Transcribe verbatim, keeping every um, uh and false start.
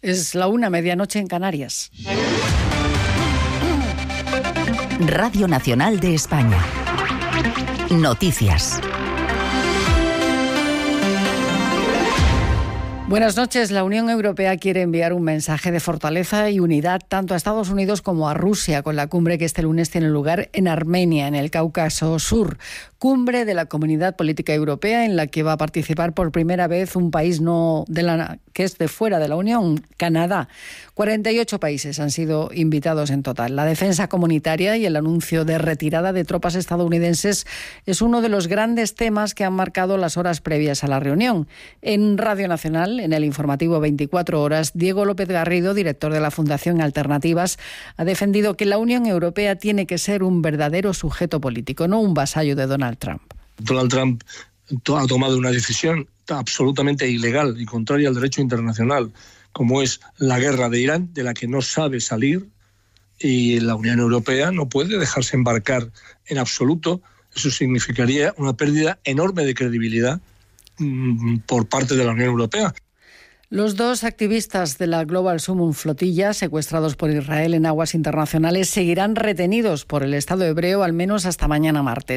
Es la una, medianoche en Canarias. Radio Nacional de España. Noticias. Buenas noches. La Unión Europea quiere enviar un mensaje de fortaleza y unidad tanto a Estados Unidos como a Rusia con la cumbre que este lunes tiene lugar en Armenia, en el Cáucaso Sur. Cumbre de la Comunidad Política Europea en la que va a participar por primera vez un país no de la, que es de fuera de la Unión, Canadá. cuarenta y ocho países han sido invitados en total. La defensa comunitaria y el anuncio de retirada de tropas estadounidenses es uno de los grandes temas que han marcado las horas previas a la reunión. En Radio Nacional, en el informativo veinticuatro horas, Diego López Garrido, director de la Fundación Alternativas, ha defendido que la Unión Europea tiene que ser un verdadero sujeto político, no un vasallo de Donald Trump. Donald Trump ha tomado una decisión absolutamente ilegal y contraria al derecho internacional, como es la guerra de Irán, de la que no sabe salir, y la Unión Europea no puede dejarse embarcar en absoluto. Eso significaría una pérdida enorme de credibilidad mmm, por parte de la Unión Europea. Los dos activistas de la Global Summum Flotilla, secuestrados por Israel en aguas internacionales, seguirán retenidos por el Estado hebreo al menos hasta mañana martes.